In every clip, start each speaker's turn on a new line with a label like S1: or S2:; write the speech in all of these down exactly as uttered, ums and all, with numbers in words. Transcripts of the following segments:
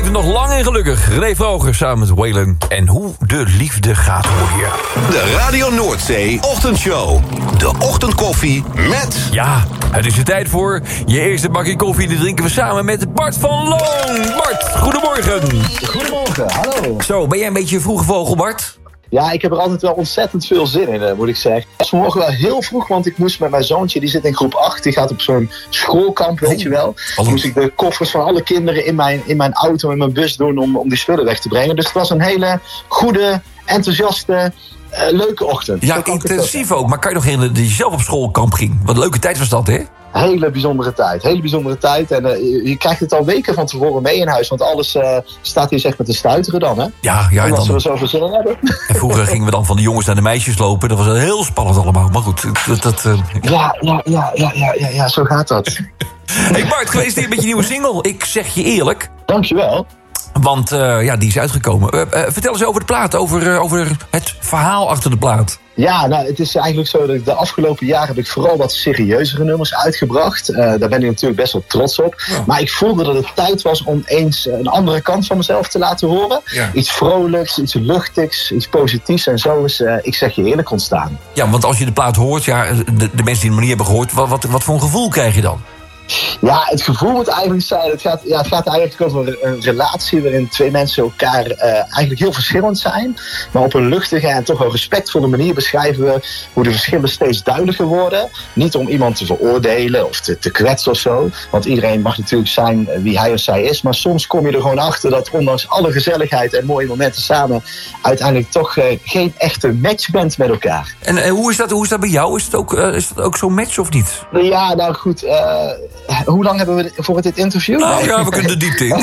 S1: het nog lang en gelukkig. René Vroger samen met Waylon. En hoe de liefde gaat hoor hier.
S2: De Radio Noordzee Ochtendshow. De ochtendkoffie met...
S1: Ja, het is de tijd voor je eerste bakje koffie. Die drinken we samen met Bart van Loon. Bart, goedemorgen.
S3: Goedemorgen, hallo.
S1: Zo, ben jij een beetje een vroege vogel, Bart?
S3: Ja, ik heb er altijd wel ontzettend veel zin in, moet ik zeggen. Het was vanmorgen wel heel vroeg, want ik moest met mijn zoontje, die zit in groep acht, die gaat op zo'n schoolkamp, weet je wel. Dan moest ik de koffers van alle kinderen in mijn, in mijn auto, in mijn bus doen om, om die spullen weg te brengen. Dus het was een hele goede, enthousiaste, uh, leuke ochtend.
S1: Ja, intensief ook. Maar kan je nog herinneren dat je zelf op schoolkamp ging? Wat een leuke tijd was dat, hè?
S3: Hele bijzondere tijd, hele bijzondere tijd. En uh, je, je krijgt het al weken van tevoren mee in huis, want alles uh, staat hier zeg met te stuiteren dan, hè?
S1: Ja, ja. En
S3: als
S1: dan...
S3: we zoveel zin hebben.
S1: En vroeger gingen we dan van de jongens naar de meisjes lopen. Dat was heel spannend allemaal. Maar goed, dat... dat uh...
S3: ja, ja, ja, ja, ja, ja, ja, zo gaat dat.
S1: Hey Bart, gefeliciteerd met je nieuwe single. Ik zeg je eerlijk.
S3: Dankjewel.
S1: Want uh, ja, die is uitgekomen. Uh, uh, vertel eens over de plaat, over, uh, over het verhaal achter de plaat.
S3: Ja, nou, het is eigenlijk zo dat ik de afgelopen jaren heb ik vooral wat serieuzere nummers uitgebracht. Uh, daar ben ik natuurlijk best wel trots op. Ja. Maar ik voelde dat het tijd was om eens een andere kant van mezelf te laten horen. Ja. Iets vrolijks, iets luchtigs, iets positiefs. En zo is uh, Ik zeg je eerlijk ontstaan.
S1: Ja, want als je de plaat hoort, ja, de, de mensen die het nog niet hebben gehoord, wat, wat, wat voor een gevoel krijg je dan?
S3: Ja, het gevoel moet eigenlijk zijn, het gaat, ja, het gaat eigenlijk over een relatie waarin twee mensen elkaar uh, eigenlijk heel verschillend zijn. Maar op een luchtige en toch wel respectvolle manier beschrijven we hoe de verschillen steeds duidelijker worden. Niet om iemand te veroordelen of te, te kwetsen of zo. Want iedereen mag natuurlijk zijn wie hij of zij is. Maar soms kom je er gewoon achter dat ondanks alle gezelligheid en mooie momenten samen uiteindelijk toch uh, geen echte match bent met elkaar.
S1: En uh, hoe, is dat, hoe is dat bij jou? Is het ook, uh, is dat ook zo'n match of niet?
S3: Ja, nou goed... Uh, Hoe lang hebben we voor dit interview?
S1: Nou ja, we kunnen de diepte in.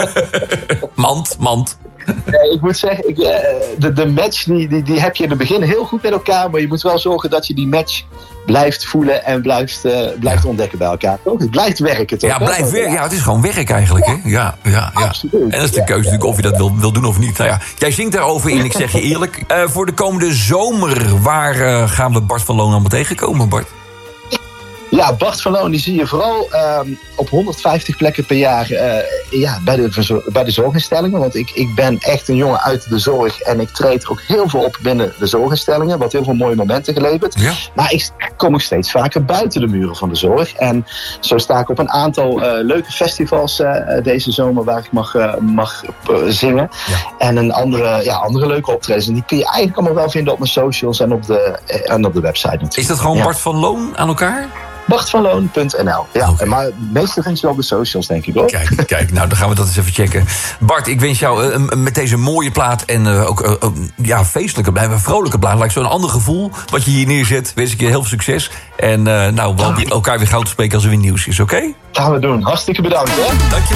S1: mand, mand.
S3: Nee, ik moet zeggen, ik, de, de match die, die, die heb je in het begin heel goed met elkaar. Maar je moet wel zorgen dat je die match blijft voelen en blijft, uh, blijft ja. ontdekken bij elkaar. Toch? Het blijft werken, toch?
S1: Ja, blijft werken. Ja, het is gewoon werk eigenlijk, ja. hè? Ja, ja, ja.
S3: Absoluut.
S1: En dat is de keuze natuurlijk of je dat wil, wil doen of niet. Nou ja, jij zingt daarover in, ik zeg je eerlijk. Uh, voor de komende zomer, waar uh, gaan we Bart van Loon allemaal tegenkomen, Bart?
S3: Ja, Bart van Loon die zie je vooral um, op honderdvijftig plekken per jaar uh, ja, bij, de, bij de zorginstellingen. Want ik, ik ben echt een jongen uit de zorg en ik treed ook heel veel op binnen de zorginstellingen. Wat heel veel mooie momenten geleverd. Ja. Maar ik kom ook steeds vaker buiten de muren van de zorg. En zo sta ik op een aantal uh, leuke festivals uh, deze zomer waar ik mag, uh, mag uh, zingen. Ja. En een andere, ja, andere leuke optredens. En die kun je eigenlijk allemaal wel vinden op mijn socials en op de, uh, en op de website natuurlijk.
S1: Is dat gewoon
S3: ja.
S1: Bart van Loon aan elkaar?
S3: bart van loon punt n l. Ja, okay. Maar het meeste vind je wel op de socials, denk ik hoor.
S1: Kijk, kijk, nou dan gaan we dat eens even checken. Bart, ik wens jou uh, met deze mooie plaat en uh, ook uh, uh, ja, feestelijke, een vrolijke plaat. Lijkt zo'n ander gevoel wat je hier neerzet. Wens ik je heel veel succes. En uh, nou, we hopen elkaar weer gauw te spreken als er weer nieuws is, oké? Okay?
S3: Gaan we doen. Hartstikke bedankt, hè.
S1: Dankjewel.